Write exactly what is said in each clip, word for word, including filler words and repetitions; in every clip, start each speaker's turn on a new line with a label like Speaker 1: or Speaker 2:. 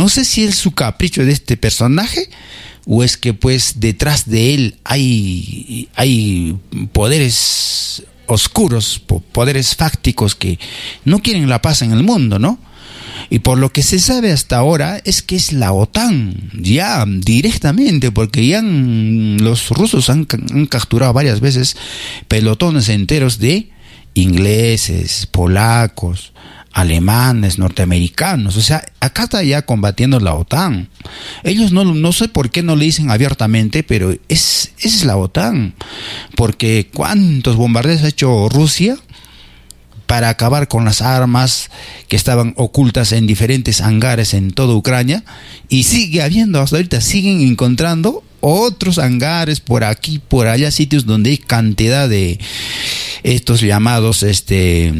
Speaker 1: no sé si es su capricho de este personaje o es que pues detrás de él hay, hay poderes oscuros, poderes fácticos que no quieren la paz en el mundo, ¿no? Y por lo que se sabe hasta ahora es que es la OTAN, ya directamente, porque ya han, los rusos han, han capturado varias veces pelotones enteros de ingleses, polacos, alemanes, norteamericanos. O sea, acá está ya combatiendo la OTAN. Ellos no, no sé por qué no le dicen abiertamente, pero es, es la OTAN. Porque ¿cuántos bombardeos ha hecho Rusia para acabar con las armas que estaban ocultas en diferentes hangares en toda Ucrania? Y sigue habiendo, hasta ahorita siguen encontrando otros hangares por aquí, por allá, sitios donde hay cantidad de estos llamados este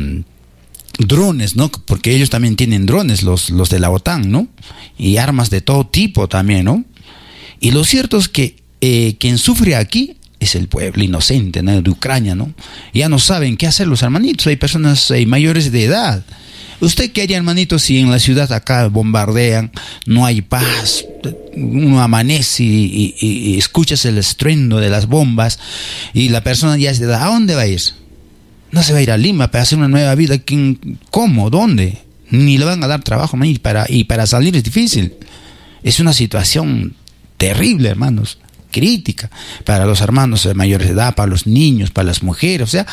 Speaker 1: drones, ¿no? Porque ellos también tienen drones, los, los de la OTAN, ¿no? Y armas de todo tipo también, ¿no? Y lo cierto es que eh, quien sufre aquí es el pueblo inocente, ¿no?, de Ucrania, ¿no? Ya no saben qué hacer los hermanitos, hay personas hay mayores de edad. ¿Usted qué haría, hermanito, si en la ciudad acá bombardean, no hay paz, uno amanece y, y, y escuchas el estruendo de las bombas y la persona ya es de edad? ¿A dónde va a ir? No se va a ir a Lima para hacer una nueva vida. ¿Cómo? ¿Dónde? Ni le van a dar trabajo, ¿no? y, para, y para salir es difícil. Es una situación terrible, hermanos, crítica para los hermanos de mayores de edad, para los niños, para las mujeres. O sea,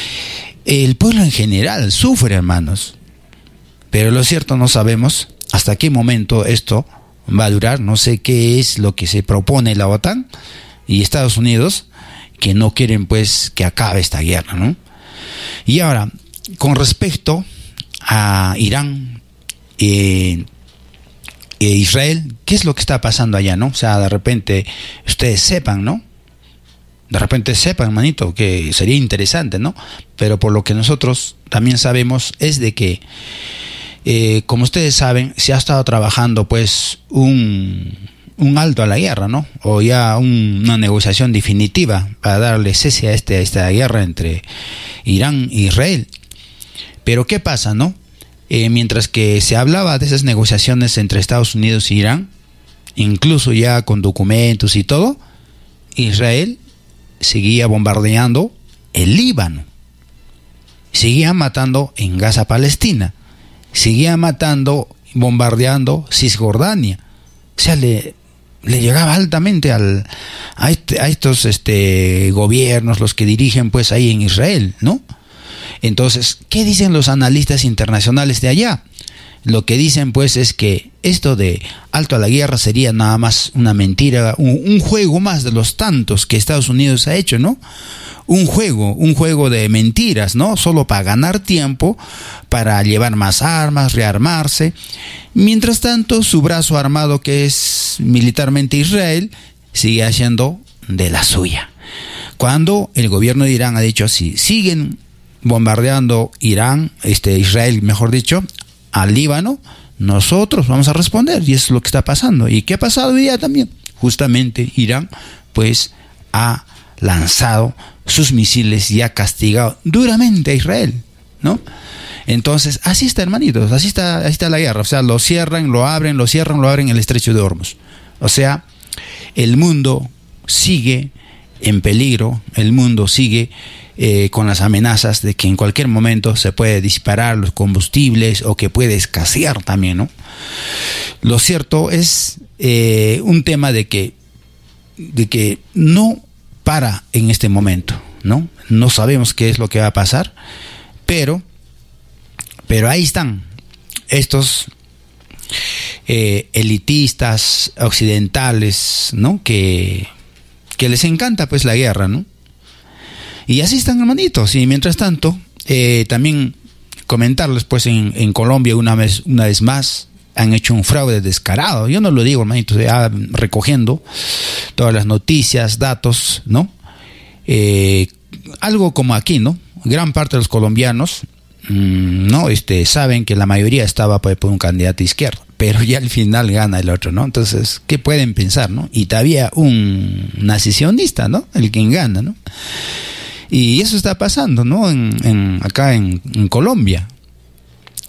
Speaker 1: el pueblo en general sufre, hermanos. Pero lo cierto, no sabemos hasta qué momento esto va a durar. No sé qué es lo que se propone la OTAN y Estados Unidos, que no quieren pues que acabe esta guerra, ¿no? Y ahora, con respecto a Irán e eh, Israel, ¿qué es lo que está pasando allá, no? O sea, de repente ustedes sepan, ¿no? De repente sepan, hermanito, que sería interesante, ¿no? Pero por lo que nosotros también sabemos es de que, eh, como ustedes saben, se ha estado trabajando pues un, un alto a la guerra, ¿no? O ya un, una negociación definitiva para darle cese a, este, a esta guerra entre Irán e Israel. Pero ¿qué pasa, no? Eh, mientras que se hablaba de esas negociaciones entre Estados Unidos e Irán, incluso ya con documentos y todo, Israel seguía bombardeando el Líbano, seguía matando en Gaza, Palestina, seguía matando, bombardeando Cisjordania. O sea, le, le llegaba altamente al, a, este, a estos este, gobiernos, los que dirigen pues ahí en Israel, ¿no? Entonces, ¿qué dicen los analistas internacionales de allá? Lo que dicen pues es que esto de alto a la guerra sería nada más una mentira, un, un juego más de los tantos que Estados Unidos ha hecho, ¿no? Un juego, un juego de mentiras, ¿no? Solo para ganar tiempo, para llevar más armas, rearmarse. Mientras tanto, su brazo armado, que es militarmente Israel, sigue haciendo de la suya. Cuando el gobierno de Irán ha dicho así, siguen bombardeando Irán, este Israel, mejor dicho, al Líbano, nosotros vamos a responder, y eso es lo que está pasando. ¿Y qué ha pasado hoy día también? Justamente Irán pues ha lanzado sus misiles y ha castigado duramente a Israel, ¿no? Entonces, así está, hermanitos, así está, así está la guerra. O sea, lo cierran, lo abren, lo cierran, lo abren en el estrecho de Hormuz. O sea, el mundo sigue en peligro, el mundo sigue Eh, con las amenazas de que en cualquier momento se puede disparar los combustibles o que puede escasear también, ¿no? Lo cierto es eh, un tema de que, de que no para en este momento, ¿no? No sabemos qué es lo que va a pasar, pero, pero ahí están estos eh, elitistas occidentales, ¿no? Que, que les encanta pues la guerra, ¿no? Y así están, hermanitos. Y mientras tanto, eh, también comentarles, pues en, en Colombia una vez, una vez más, han hecho un fraude descarado. Yo no lo digo, hermanitos, ya recogiendo todas las noticias, datos, ¿no? Eh, algo como aquí, ¿no? Gran parte de los colombianos, mmm, ¿no? Este, saben que la mayoría estaba por, por un candidato izquierdo, pero ya al final gana el otro, ¿no? Entonces, ¿qué pueden pensar, no? Y todavía un nacionalista, ¿no? El quien gana, ¿no? Y eso está pasando, ¿no? En, en, acá en, en Colombia.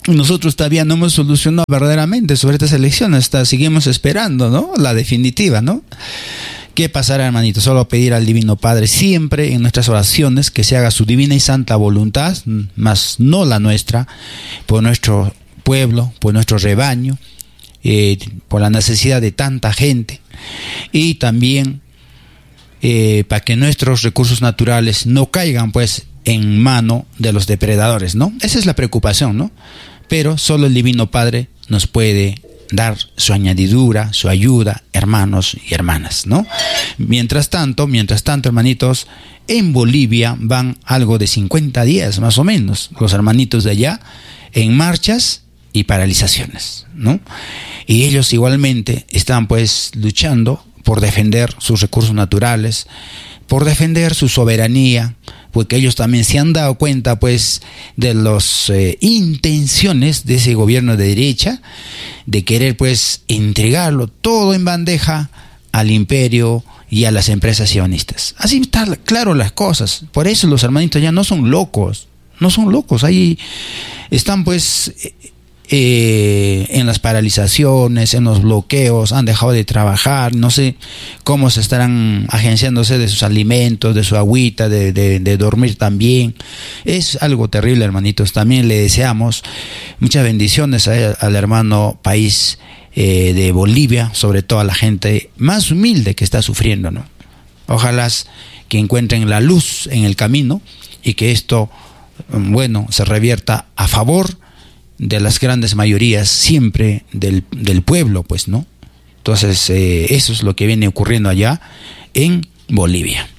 Speaker 1: nosotros todavía no hemos solucionado verdaderamente sobre estas elecciones, hasta seguimos esperando, ¿no? La definitiva, ¿no? ¿Qué pasará, hermanito? Solo pedir al Divino Padre siempre en nuestras oraciones que se haga su divina y santa voluntad, más no la nuestra, por nuestro pueblo, por nuestro rebaño, eh, por la necesidad de tanta gente, y también eh, para que nuestros recursos naturales no caigan pues en mano de los depredadores, ¿no? Esa es la preocupación, ¿no? Pero solo el Divino Padre nos puede dar su añadidura, su ayuda, hermanos y hermanas, ¿no? Mientras tanto, mientras tanto, hermanitos, en Bolivia van algo de cincuenta días, más o menos, los hermanitos de allá, en marchas y paralizaciones, ¿no? Y ellos igualmente están pues luchando por defender sus recursos naturales, por defender su soberanía, porque ellos también se han dado cuenta pues de las eh, intenciones de ese gobierno de derecha de querer pues entregarlo todo en bandeja al imperio y a las empresas sionistas. Así están claro las cosas. Por eso los hermanitos ya no son locos, no son locos, ahí están pues Eh, en las paralizaciones, en los bloqueos, han dejado de trabajar, no sé cómo se estarán agenciándose de sus alimentos, de su agüita, de, de, de dormir también. Es algo terrible, hermanitos. También le deseamos muchas bendiciones a, al hermano país eh, de Bolivia, sobre todo a la gente más humilde que está sufriendo, ¿no? Ojalá que encuentren la luz en el camino y que esto, bueno, se revierta a favor de las grandes mayorías, siempre del, del pueblo, pues, ¿no? Entonces, eh, eso es lo que viene ocurriendo allá en Bolivia.